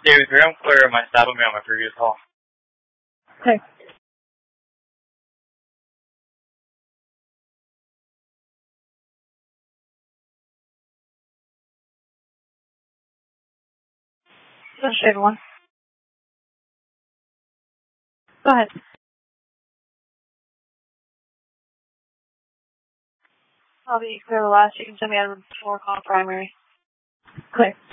David, I'm clear. My staff will be on my previous call. Okay. Shade one. Go ahead. I'll be clear the last. You can send me out before call primary. Clear.